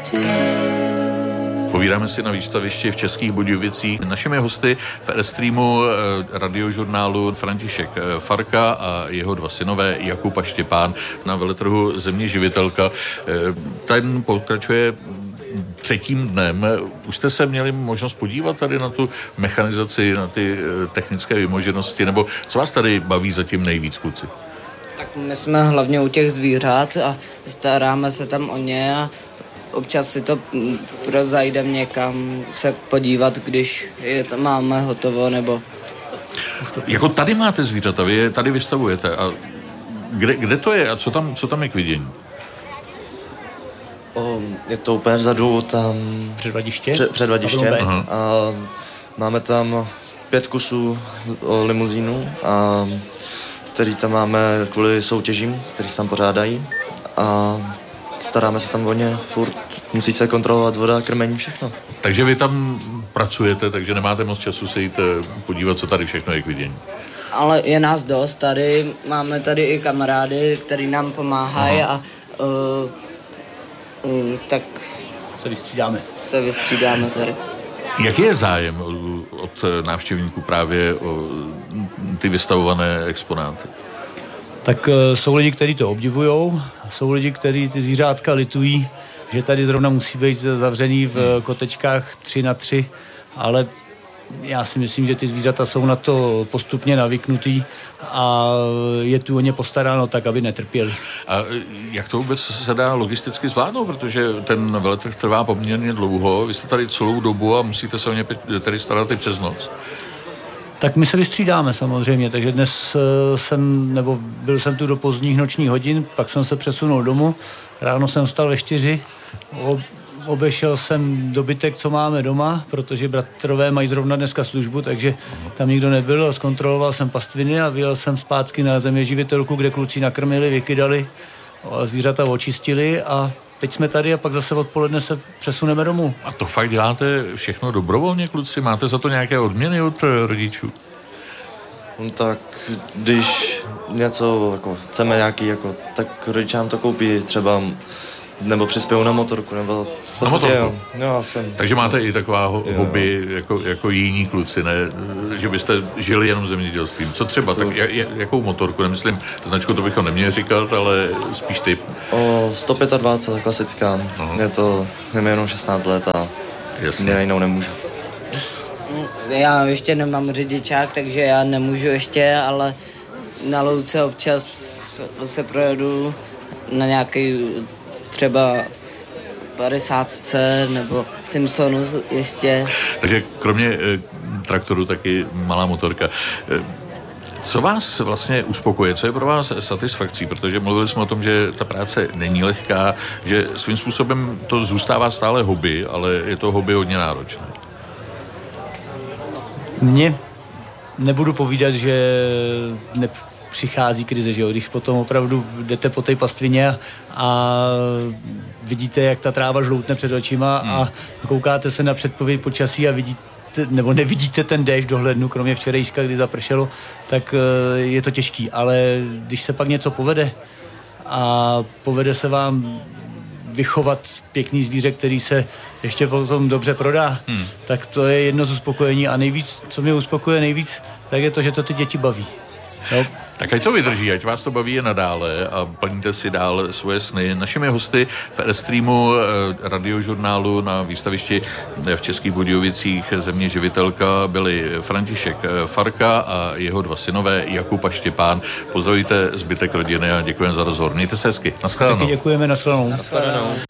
Povídáme si na výstavišti v Českých Budějovicích. Našimi hosty v Airstreamu radiožurnálu František Farka a jeho dva synové Jakub a Štěpán na veletrhu Země živitelka. Ten pokračuje třetím dnem. Už jste se měli možnost podívat tady na tu mechanizaci, na ty technické vymoženosti, nebo co vás tady baví zatím nejvíc, kluci? Tak my jsme hlavně u těch zvířat a staráme se tam o ně a občas si to prozajdem někam se podívat, když je to máme hotovo, nebo... Jako tady máte zvířata, vy je tady vystavujete a kde to je a co tam je k vidění? Je to úplně vzadu, tam... Předvadiště? Předvadiště. A máme tam 5 kusů limuzínu, který tam máme kvůli soutěžím, který se tam pořádají. A staráme se tam o ně, furt musí se kontrolovat voda, krmení, všechno. Takže vy tam pracujete, takže nemáte moc času se jít podívat, co tady všechno je k vidění. Ale je nás dost tady, máme tady i kamarády, který nám pomáhají a tak Se vystřídáme tady. Jaký je zájem od návštěvníků právě o ty vystavované exponáty? Tak jsou lidi, kteří to obdivujou, jsou lidi, kteří ty zvířátka litují, že tady zrovna musí být zavřený v kotečkách 3x3, ale já si myslím, že ty zvířata jsou na to postupně navyknutý a je tu o ně postaráno tak, aby netrpěli. A jak to vůbec se dá logisticky zvládnout, protože ten veletrh trvá poměrně dlouho, vy jste tady celou dobu a musíte se o ně tady starat i přes noc. Tak my se vystřídáme samozřejmě, takže dnes byl jsem tu do pozdních nočních hodin, pak jsem se přesunul domů, ráno jsem vstal ve 4, obešel jsem dobytek, co máme doma, protože bratrové mají zrovna dneska službu, takže tam nikdo nebyl a zkontroloval jsem pastviny a vyjel jsem zpátky na Země živitelku, kde kluci nakrmili, vykydali, a zvířata očistili a teď jsme tady a pak zase odpoledne se přesuneme domů. A to fakt děláte všechno dobrovolně, kluci? Máte za to nějaké odměny od rodičů? No tak, když něco jako, chceme nějaký, tak rodiče nám to koupí třeba, nebo přispějou na motorku, nebo na motorku? Jo, jsem. Takže máte i taková hobby jako jiní kluci, ne? Že byste žili jenom zemědělstvím. Co třeba? Tak jakou motorku? Nemyslím, značku to bychom neměli říkat, ale spíš typ. 125, klasická. Je to jenom 16 let a mě jinou nemůžu. Já ještě nemám řidičák, takže já nemůžu ještě, ale na louce občas se projedu na nějaký třeba 50 nebo Simpsonu ještě. Takže kromě traktoru taky malá motorka. Co vás vlastně uspokojuje? Co je pro vás satisfakcí? Protože mluvili jsme o tom, že ta práce není lehká, že svým způsobem to zůstává stále hobby, ale je to hobby hodně náročné. Mně nebudu povídat, že přichází krize, že jo? Když potom opravdu jdete po té pastvině a vidíte, jak ta tráva žloutne před očima a koukáte se na předpověď počasí a vidíte, nebo nevidíte ten déšť do hlednu, kromě včerejška, kdy zapršelo, tak je to těžký. Ale když se pak něco povede a povede se vám vychovat pěkný zvíře, který se ještě potom dobře prodá, tak to je jedno z uspokojení a nejvíc, co mě uspokojuje nejvíc, tak je to, že to ty děti baví. No. Tak ať to vydrží, ať vás to baví je nadále a plníte si dál svoje sny. Našimi hosty v Airstreamu radiožurnálu na výstavišti v Českých Budějovicích Země živitelka byli František Farka a jeho dva synové Jakub a Štěpán. Pozdravíte zbytek rodiny a děkujeme za rozhovor. Mějte se hezky. Naschledanou. Taky děkujeme, naschledanou.